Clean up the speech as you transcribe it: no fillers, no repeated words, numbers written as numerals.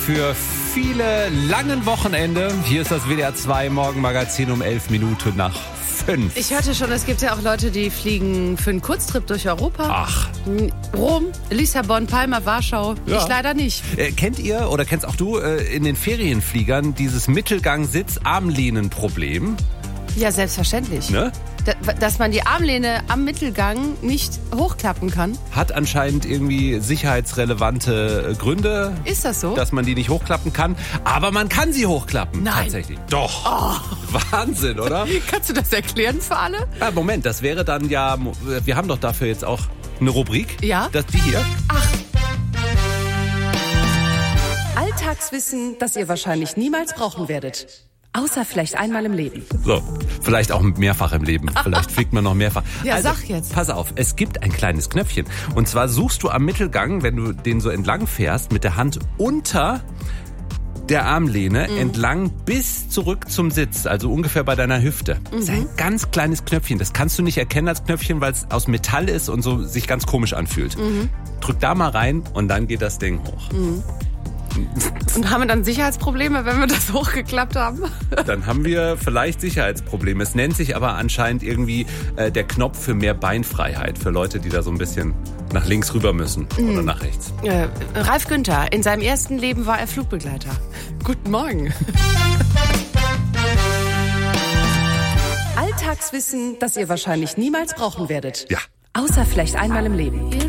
Für viele langen Wochenende. Hier ist das WDR 2 Morgenmagazin um 11 Minuten nach 5. Ich hörte schon, es gibt ja auch Leute, die fliegen für einen Kurztrip durch Europa. Ach. Rom, Lissabon, Palma, Warschau. Ja. Ich leider nicht. Kennt ihr oder kennst auch du in den Ferienfliegern dieses Mittelgang-Sitz-Armlehnen-Problem? Ja, selbstverständlich. Ne? Dass man die Armlehne am Mittelgang nicht hochklappen kann. Hat anscheinend irgendwie sicherheitsrelevante Gründe. Ist das so? Dass man die nicht hochklappen kann. Aber man kann sie hochklappen. Nein. Tatsächlich. Doch. Oh. Wahnsinn, oder? Kannst du das erklären für alle? Ja, Moment, das wäre dann ja... Wir haben doch dafür jetzt auch eine Rubrik. Ja? Die hier. Ach. Alltagswissen, das ihr wahrscheinlich niemals brauchen werdet. Außer vielleicht einmal im Leben. So, vielleicht auch mehrfach im Leben. Vielleicht fliegt man noch mehrfach. Ja, also, sag jetzt. Pass auf, es gibt ein kleines Knöpfchen. Und zwar suchst du am Mittelgang, wenn du den so entlang fährst, mit der Hand unter der Armlehne entlang bis zurück zum Sitz, also ungefähr bei deiner Hüfte. Das ist ein ganz kleines Knöpfchen. Das kannst du nicht erkennen als Knöpfchen, weil es aus Metall ist und so sich ganz komisch anfühlt. Drück da mal rein und dann geht das Ding hoch. Und haben wir dann Sicherheitsprobleme, wenn wir das hochgeklappt haben? Dann haben wir vielleicht Sicherheitsprobleme. Es nennt sich aber anscheinend irgendwie der Knopf für mehr Beinfreiheit. Für Leute, die da so ein bisschen nach links rüber müssen oder nach rechts. Ralf Günther, in seinem ersten Leben war er Flugbegleiter. Guten Morgen. Alltagswissen, das ihr wahrscheinlich niemals brauchen werdet. Ja. Außer vielleicht einmal im Leben.